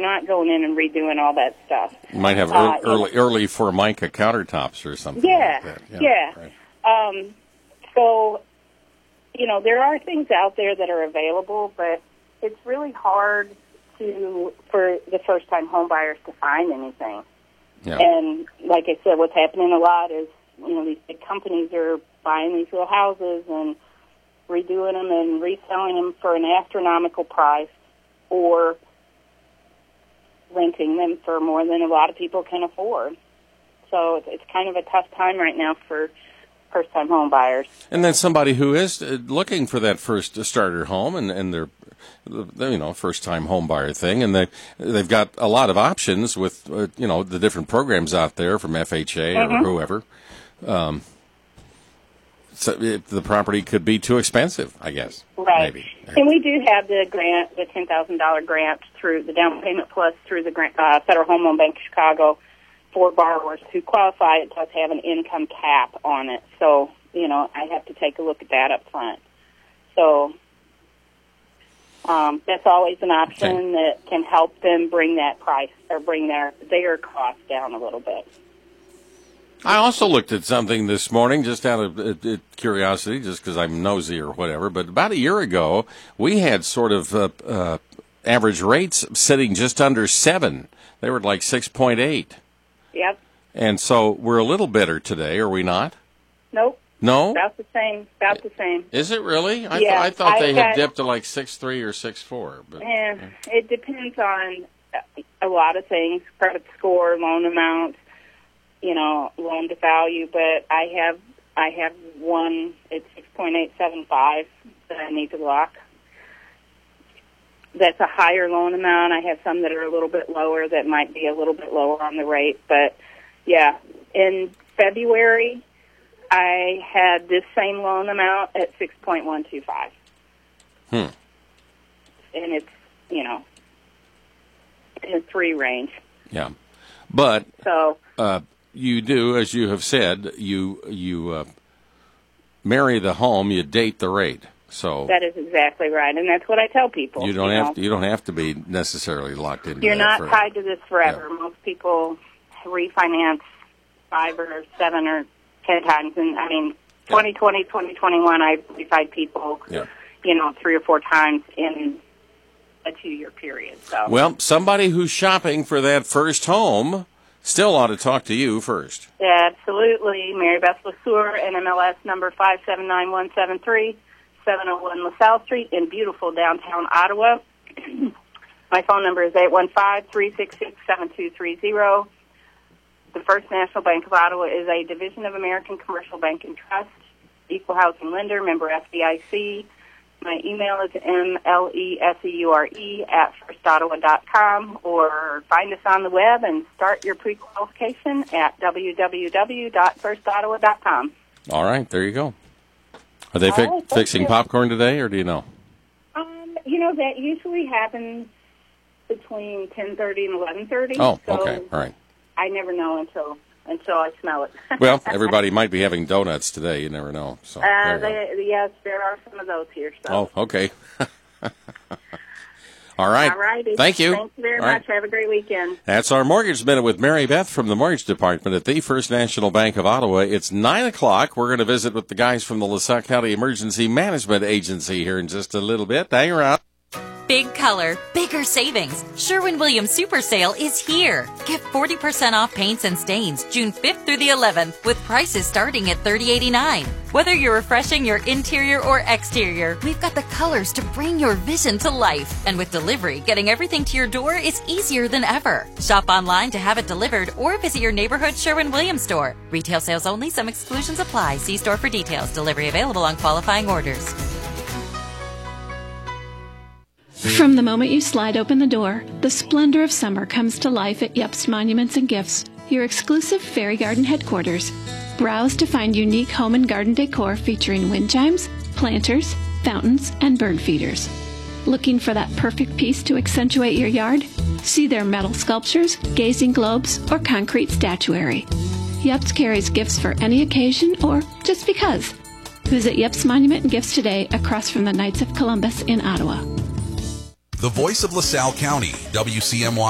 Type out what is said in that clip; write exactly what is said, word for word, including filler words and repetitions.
not going in and redoing all that stuff. You might have uh, early, early, early Formica countertops or something yeah, like that. Yeah, yeah. Right. Um, so, you know, there are things out there that are available, but it's really hard to for the first-time home buyers to find anything. Yeah. And like I said, what's happening a lot is, you know, these big companies are buying these little houses and redoing them and reselling them for an astronomical price, or renting them for more than a lot of people can afford. So it's, it's kind of a tough time right now for first-time home buyers. And then somebody who is looking for that first starter home, and, and they're, you know, first-time home buyer thing, and they, they've got a lot of options with, uh, you know, the different programs out there from F H A mm-hmm. or whoever. Um, so it, the property could be too expensive, I guess. Right. Maybe. And we do have the grant, the ten thousand dollars grant through the down payment plus through the grant, uh, Federal Home Loan Bank of Chicago for borrowers who qualify. It does have an income cap on it. So, you know, I have to take a look at that up front. So um, that's always an option okay. that can help them bring that price or bring their, their cost down a little bit. I also looked at something this morning, just out of uh, uh, curiosity, just because I'm nosy or whatever. But about a year ago, we had sort of uh, uh, average rates sitting just under seven. They were like six point eight. Yep. And so we're a little better today, are we not? Nope. No? About the same. About the same. Is it really? I, yeah, th- I thought they I had got, dipped to like six three or six four. But yeah, it depends on a lot of things: credit score, loan amount, you know, loan to value. But I have I have one at six point eight seven five that I need to lock. That's a higher loan amount. I have some that are a little bit lower that might be a little bit lower on the rate. But yeah, in February, I had this same loan amount at six point one two five. Hmm. And it's, you know, in a three range. Yeah. But so uh, you do, as you have said, you you uh, marry the home, you date the rate. So that is exactly right, and that's what I tell people. You don't you have know? to, you don't have to be necessarily locked into. You're that not forever. tied to this forever. Yeah. Most people refinance five or seven or ten times, and I mean, twenty twenty, twenty twenty-one, I refied people, yeah. you know, three or four times in a two-year period. So, well, somebody who's shopping for that first home still ought to talk to you first. Absolutely, Mary Beth LeSueur, N M L S number five seven nine one seven three. seven oh one LaSalle Street in beautiful downtown Ottawa. My phone number is eight one five, three six six, seven two three zero. The First National Bank of Ottawa is a division of American Commercial Bank and Trust, equal housing lender, member F D I C. My email is M L E S E U R E at first ottawa dot com, or find us on the web and start your pre-qualification at w w w dot first ottawa dot com. All right, there you go. Are they fi- right, fixing you. popcorn today, or do you know? Um, you know, that usually happens between ten thirty and eleven thirty. Oh, so okay, all right. I never know until until I smell it. Well, everybody might be having donuts today. You never know. So, uh, there you go. they, yes, there are some of those here. So. Oh, okay. All right. All righty. Thank you. Thank you very All much. right. Have a great weekend. That's our Mortgage Minute with Mary Beth from the Mortgage Department at the First National Bank of Ottawa. It's nine o'clock. We're going to visit with the guys from the LaSalle County Emergency Management Agency here in just a little bit. Hang around. Big color, bigger savings. Sherwin-Williams Super Sale is here. Get forty percent off paints and stains June fifth through the eleventh with prices starting at thirty eighty-nine. Whether you're refreshing your interior or exterior, we've got the colors to bring your vision to life. And with delivery, getting everything to your door is easier than ever. Shop online to have it delivered or visit your neighborhood Sherwin-Williams store. Retail sales only. Some exclusions apply. See store for details. Delivery available on qualifying orders. From the moment you slide open the door, the splendor of summer comes to life at Yepes Monuments and Gifts, your exclusive Fairy Garden headquarters. Browse to find unique home and garden decor featuring wind chimes, planters, fountains, and bird feeders. Looking for that perfect piece to accentuate your yard? See their metal sculptures, gazing globes, or concrete statuary. Yepes carries gifts for any occasion or just because. Visit Yepes Monument and Gifts today across from the Knights of Columbus in Ottawa. The voice of LaSalle County, W C M Y.